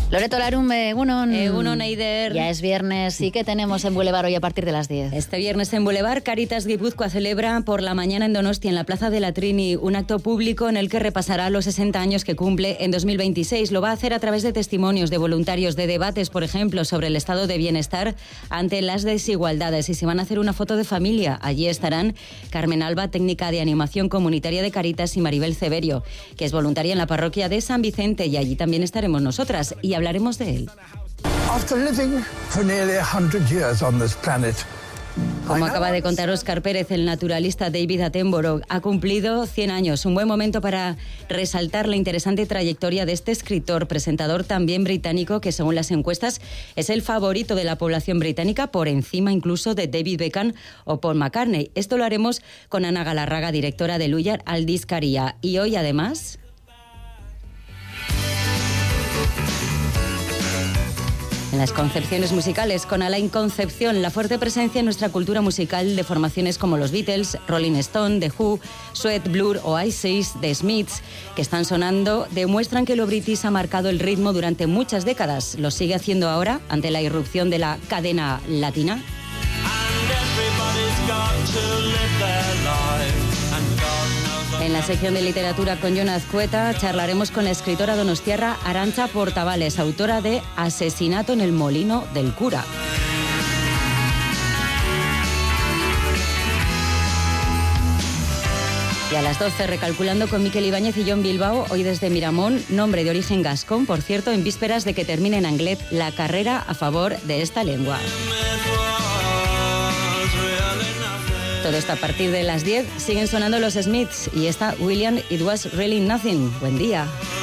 Loreto Larumbe, Egunon. Egunon, Eider. Ya es viernes. ¿Y qué tenemos en Boulevard hoy a partir de las 10? Este viernes en Boulevard, Caritas Guipúzcoa celebra por la mañana en Donostia, en la Plaza de la Trini, un acto público en el que repasará los 60 años que cumple en 2026. Lo va a hacer a través de testimonios de voluntarios, de debates, por ejemplo, sobre el estado de bienestar ante las desigualdades. Y se van a hacer una foto de familia. Allí estarán Carmen Alba, técnica de animación comunitaria de Caritas, y Maribel Ceberio, que es voluntaria en la parroquia de San Vicente, y allí también estaremos nosotras. Y hablaremos de él. Como acaba de contar Óscar Pérez, el naturalista David Attenborough ha cumplido 100 años. Un buen momento para resaltar la interesante trayectoria de este escritor, presentador también británico, que según las encuestas es el favorito de la población británica, por encima incluso de David Beckham o Paul McCartney. Esto lo haremos con Ana Galarraga, directora de Luyar Aldizkaria. Y hoy, además, en las concepciones musicales, con Alain Concepción, la fuerte presencia en nuestra cultura musical de formaciones como los Beatles, Rolling Stone, The Who, Sweat, Blur o Oasis, The Smiths, que están sonando, demuestran que lo british ha marcado el ritmo durante muchas décadas. Lo sigue haciendo ahora ante la irrupción de la cadena latina. En la sección de literatura con Jon Azcueta charlaremos con la escritora donostiarra Arantxa Portavales, autora de Asesinato en el Molino del Cura. Y a las 12, recalculando con Miquel Ibáñez y Jon Bilbao, hoy desde Miramón, nombre de origen gascón, por cierto, en vísperas de que termine en Anglet la carrera a favor de esta lengua. Todo esto a partir de las 10. Siguen sonando los Smiths y esta William, It Was Really Nothing. Buen día.